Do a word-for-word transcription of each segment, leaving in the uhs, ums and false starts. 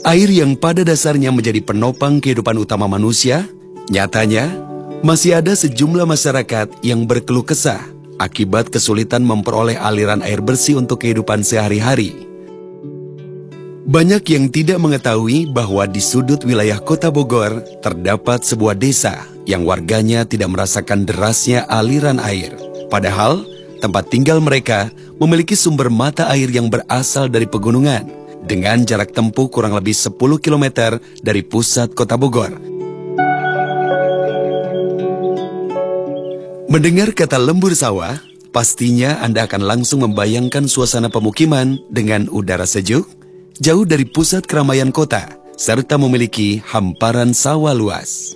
Air yang pada dasarnya menjadi penopang kehidupan utama manusia, nyatanya masih ada sejumlah masyarakat yang berkeluh kesah akibat kesulitan memperoleh aliran air bersih untuk kehidupan sehari-hari. Banyak yang tidak mengetahui bahwa di sudut wilayah Kota Bogor terdapat sebuah desa yang warganya tidak merasakan derasnya aliran air. Padahal tempat tinggal mereka memiliki sumber mata air yang berasal dari pegunungan dengan jarak tempuh kurang lebih sepuluh kilometer dari pusat Kota Bogor. Mendengar kata lembur sawah, pastinya Anda akan langsung membayangkan suasana pemukiman dengan udara sejuk, jauh dari pusat keramaian kota, serta memiliki hamparan sawah luas.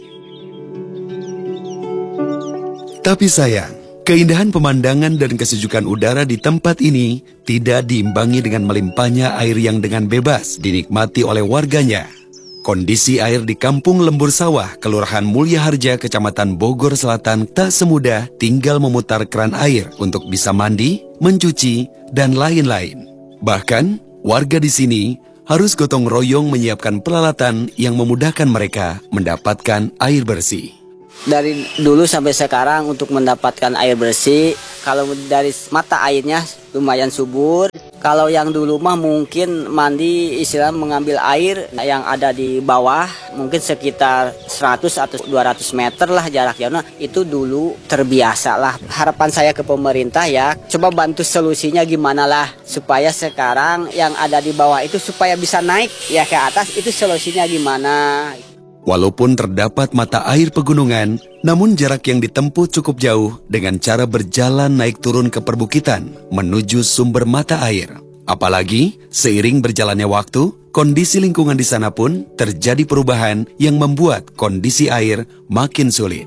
Tapi sayang, keindahan pemandangan dan kesejukan udara di tempat ini tidak diimbangi dengan melimpahnya air yang dengan bebas dinikmati oleh warganya. Kondisi air di Kampung Lembur Sawah, Kelurahan Mulya Harja, Kecamatan Bogor Selatan tak semudah tinggal memutar keran air untuk bisa mandi, mencuci, dan lain-lain. Bahkan, warga di sini harus gotong royong menyiapkan peralatan yang memudahkan mereka mendapatkan air bersih. Dari dulu sampai sekarang untuk mendapatkan air bersih, kalau dari mata airnya lumayan subur. Kalau yang dulu mah mungkin mandi istilah mengambil air yang ada di bawah, mungkin sekitar seratus atau dua ratus meter lah jaraknya. Nah, itu dulu terbiasa lah. Harapan saya ke pemerintah ya, coba bantu solusinya gimana lah supaya sekarang yang ada di bawah itu supaya bisa naik ya ke atas, itu solusinya gimana. Walaupun terdapat mata air pegunungan, namun jarak yang ditempuh cukup jauh dengan cara berjalan naik turun ke perbukitan menuju sumber mata air. Apalagi, seiring berjalannya waktu, kondisi lingkungan di sana pun terjadi perubahan yang membuat kondisi air makin sulit.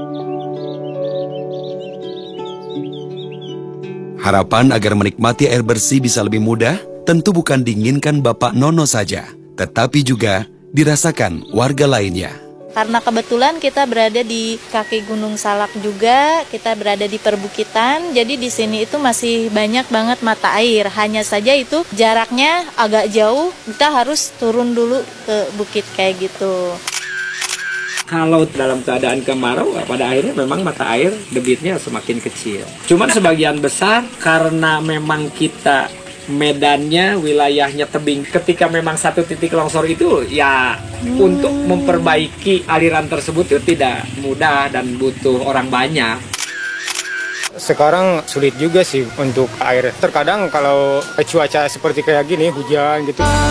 Harapan agar menikmati air bersih bisa lebih mudah, tentu bukan diinginkan Bapak Nono saja, tetapi juga dirasakan warga lainnya. Karena kebetulan kita berada di kaki Gunung Salak juga, kita berada di perbukitan, jadi di sini itu masih banyak banget mata air. Hanya saja itu jaraknya agak jauh, kita harus turun dulu ke bukit kayak gitu. Kalau dalam keadaan kemarau, pada akhirnya memang mata air debitnya semakin kecil. Cuman sebagian besar karena memang kita medannya, wilayahnya tebing. Ketika memang satu titik longsor itu, ya hmm. untuk memperbaiki aliran tersebut itu tidak mudah dan butuh orang banyak. Sekarang sulit juga sih untuk air. Terkadang kalau cuaca seperti kayak gini, hujan gitu.